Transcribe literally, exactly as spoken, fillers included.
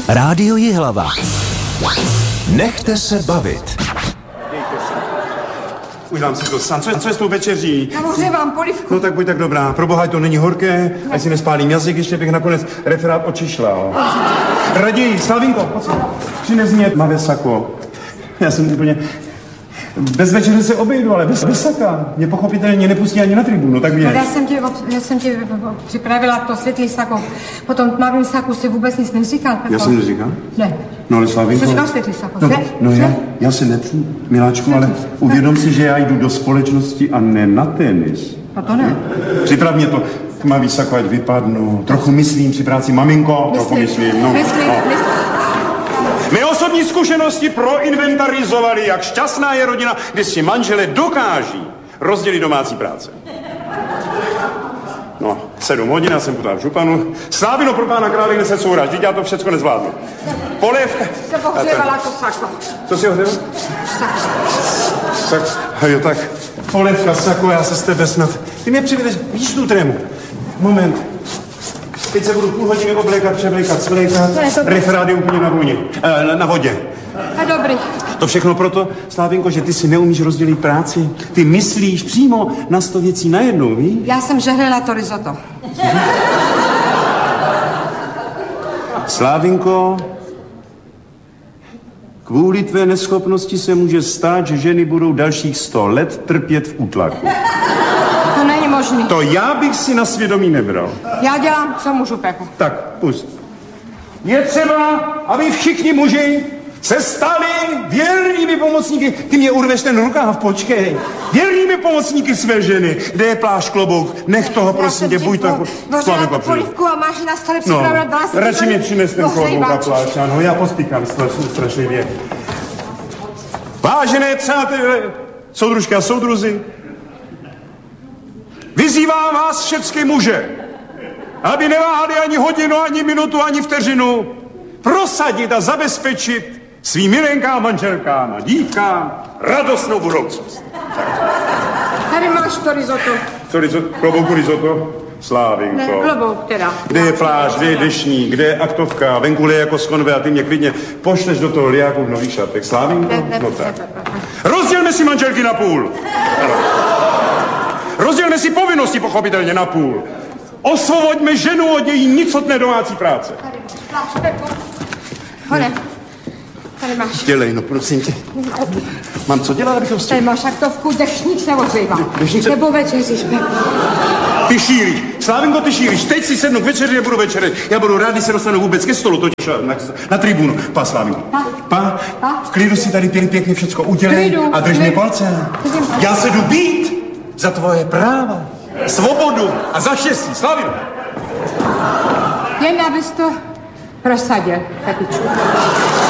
Rádio Jihlava. Nechte se bavit. Udělám si to sám. Co je, co je s tou večeří? Já ohřívám polivku. No tak buď tak dobrá. Proboha, to není horké, ať si nespálím jazyk, ještě bych nakonec referát očišlal. Raději, Slavinko, pojď si. Přines mě mavé sako. Já jsem úplně... Bez večeře se obejdu, ale bez, bez saka. Mě pochopitelně nepustí ani na tribunu, tak věď. Já jsem ti, já jsem ti připravila to světlý sako. Po tom tmavém saku si vůbec nic neříkal. Já jsem neříkal? Ne. No ale Slavinko... Jsi říkal světlý sako, No, ne? no já, já se nepřu, miláčku, ale uvědom si, že já jdu do společnosti a ne na tenis. No to ne. Připrav mě to tmavý sako, ať vypadnu. Trochu myslím při práci, maminko, trochu myslím. No, myslím, no. myslím. Mé osobní zkušenosti proinventarizovaly, jak šťastná je rodina, kdy si manželé dokáží rozdělit domácí práce. No, sedm hodin, já jsem potáhl v županu. Slávino pro pána králi, se souraž, vždyť já to všecko nezvládnu. Polévka. Jsem ohřívala to sako. Co si ohřívala? Sako. Sako. Jo, tak. Polévka, sako, já se z tebe snad. Ty mě přivedeš, vidíš tu trému? Moment. Teď se budu půl hodiny oblékat, převlékat, svlékat. Referát je úplně na vůni. E, na vodě. A dobrý. To všechno proto, Slávinko, že ty si neumíš rozdělit práci. Ty myslíš přímo na sto věcí najednou, víš? Já jsem žehlela to risotto. Slávinko, kvůli tvé neschopnosti se může stát, že ženy budou dalších sto let trpět v útlaku. To není možný. To já bych si na svědomí nebral. Já dělám, co můžu, Pepo. Tak, pust. Je třeba, aby všichni muži se stali věrnými pomocníky. Ty mě urveš ten rukáv, počkej. Věrnými pomocníky své ženy. Kde je plášť, klobouk? Nech toho, prosím tě, buď tak. Vořila tu polivku a máš na stole připravila no, dala si... radši mě přines ten klobouk a plášť. Ano, já pospíkám strašlivě. Vážené přátelé, soudružky a soudruzi, vyzývám vás všechny muže, aby neváhali ani hodinu, ani minutu, ani vteřinu prosadit a zabezpečit svým milenkám, manželkám a dívkám radostnou budoucnost. Tady máš to risotto. Co risotto? Klobouku risotto? Slávinko. Ne, klobouk teda. Kde je pláž, kde je dešník, kde je aktovka, venku je jako skonve a ty mě klidně pošleš do toho liáku v nový šatek. Slávinko? Ne, ne, no tak. ne, ne, ne. Rozdělme si manželky na půl. Rozdělme si povinnosti pochopitelně na půl. Osvoboďme ženu od její nicotné domácí práce. Tady máš, Pepo. Hore. Tady máš. Dělej, no prosím tě. Mám co dělat, abych to vstil? Tady máš aktovku, dešník se ohřívá. Dešník se... Nebo večeříš, Pepo. Ty šíríš. Slávinko, ty šíríš. Teď si sednu k večeři, nebudu večeřit. Já budu rád, když se dostanu vůbec ke stolu, totiž na, na tribunu. Pa, Slávinko. Pa. Pa. Pa. V klidu si tady pěkně, pěkně všecko udělej Klidu. a drž mě palce. Já se jdu být za tvoje práva, svobodu a za štěstí. Slavino. Jen abys to prosadil, Pepičku.